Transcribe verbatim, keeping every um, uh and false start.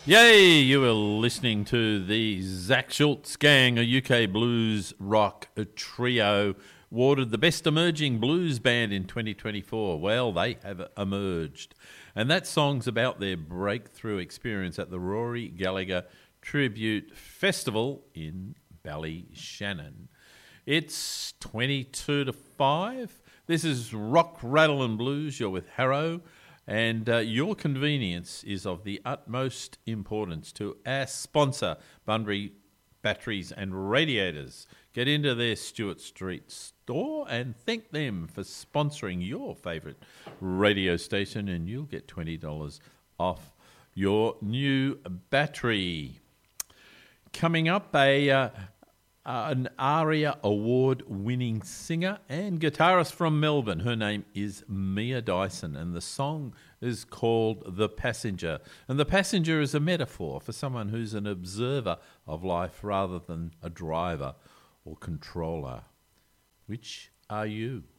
Yay! You were listening to the Zach Schultz Gang, a U K blues rock trio, awarded the Best Emerging Blues Band in twenty twenty-four. Well, they have emerged. And that song's about their breakthrough experience at the Rory Gallagher Tribute Festival in Ballyshannon. It's twenty-two to five. This is Rock, Rattle and Blues. You're with Harrow. And uh, your convenience is of the utmost importance to our sponsor, Bunbury Batteries and Radiators. Get into their Stewart Street store and thank them for sponsoring your favourite radio station, and you'll get twenty dollars off your new battery. Coming up, a uh, an ARIA award-winning singer and guitarist from Melbourne. Her name is Mia Dyson, and the song is called The Passenger. And the passenger is a metaphor for someone who's an observer of life rather than a driver or controller. Which are you?